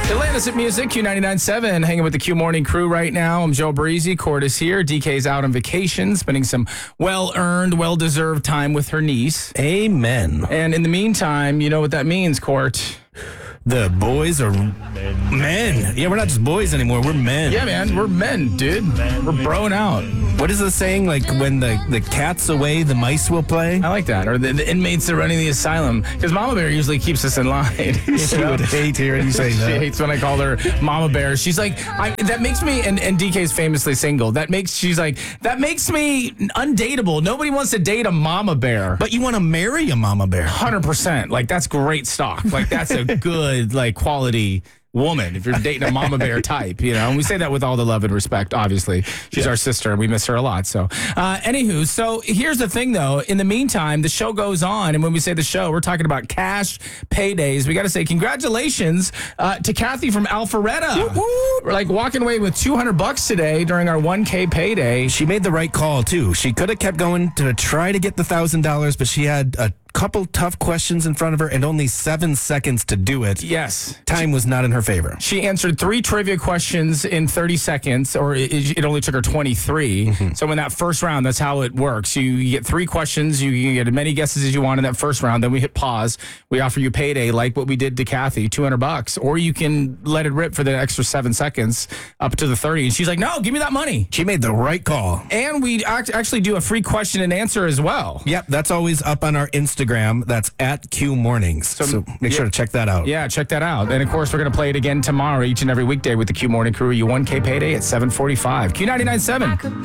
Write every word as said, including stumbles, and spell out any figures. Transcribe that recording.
Illicit Music, Q ninety-nine point seven, hanging with the Q Morning crew right now. I'm Joe Breezy. Court is here. D K's out on vacation, spending some well-earned, well-deserved time with her niece. Amen. And in the meantime, you know what that means, Court. The boys are men. men. Yeah, we're not just boys anymore. We're men. Yeah, man. We're men, dude. We're broing out. What is the saying? Like, when the, the cat's away, the mice will play? I like that. Or the, the inmates are running the asylum. Because Mama Bear usually keeps us in line. She would hate hearing you say She that. hates when I call her Mama Bear. She's like, I, that makes me, and, and D K's famously single. That makes, she's like, that makes me undateable. Nobody wants to date a Mama Bear. But you want to marry a mama bear. one hundred percent. Like, that's great stock. Like, that's a good, like, quality woman if you're dating a mama bear type, you know. And we say that with all the love and respect, obviously. She's Yeah. our sister and we miss her a lot. So uh anywho, so here's the thing though. In the meantime, the show goes on, and when we say the show, we're talking about cash paydays. We got to say congratulations uh to Kathy from Alpharetta. We're like walking away with two hundred bucks today during our one K payday. She made the right call, too. She could have kept going to try to get the one thousand dollars, but she had a couple tough questions in front of her and only seven seconds to do it. Yes. Time was not in her favor. She answered three trivia questions in thirty seconds, or it, it only took her twenty-three. Mm-hmm. So in that first round, that's how it works. You, you get three questions. You, you get as many guesses as you want in that first round. Then we hit pause. We offer you payday, like what we did to Kathy, two hundred bucks. Or you can let it rip for the extra seven seconds up to the thirty. And she's like, no, give me that money. She made the right call. And we act, actually do a free question and answer as well. Yep, that's always up on our Instagram. That's at Q Mornings. So, so make yeah, sure to check that out. Yeah, check that out. And of course, we're going to play it again tomorrow, each and every weekday with the Q Morning crew. You one K payday at seven forty-five. Q ninety-nine point seven.